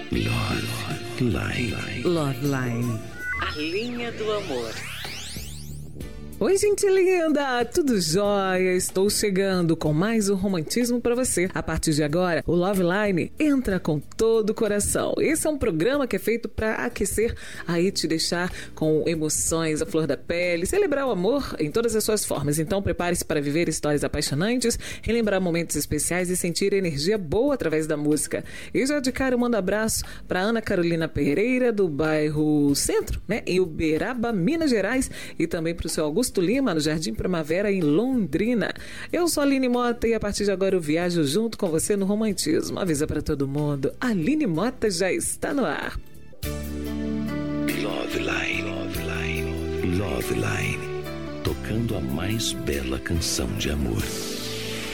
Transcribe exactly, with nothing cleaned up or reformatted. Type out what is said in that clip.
Love Line. Love Line. A linha do amor. Oi, gente linda! Tudo jóia? Estou chegando com mais um romantismo para você. A partir de agora, o Love Line entra com todo o coração. Esse é um programa que é feito para aquecer, aí te deixar com emoções à flor da pele, celebrar o amor em todas as suas formas. Então, prepare-se para viver histórias apaixonantes, relembrar momentos especiais e sentir energia boa através da música. E já de cara eu mando abraço para Ana Carolina Pereira, do bairro Centro, né, em Uberaba, Minas Gerais, e também para o seu Augusto Lima, no Jardim Primavera, em Londrina. Eu sou a Aline Mota e a partir de agora eu viajo junto com você no romantismo. Avisa para todo mundo, a Aline Mota já está no ar. Love Line. Love Line. Love Line. Tocando a mais bela canção de amor.